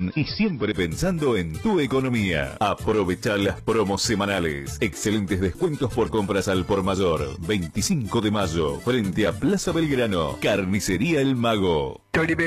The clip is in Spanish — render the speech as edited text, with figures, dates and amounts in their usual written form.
bien y siempre pensando en tu economía. Aprovecha las promos semanales. Excelentes descuentos por compras al por mayor. 25 de mayo, frente a Plaza Belgrano. Carnicería El Mago.